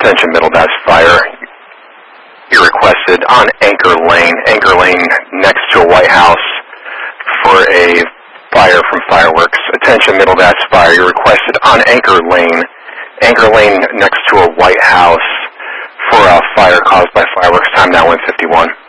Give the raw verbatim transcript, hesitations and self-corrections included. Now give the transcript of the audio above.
Attention Middle Bass Fire. You're requested on Anchor Lane, Anchor Lane next to a White House for a fire from fireworks. Attention Middle Bass Fire. You're requested on Anchor Lane, Anchor Lane next to a White House for a fire caused by fireworks. Time now one fifty-one.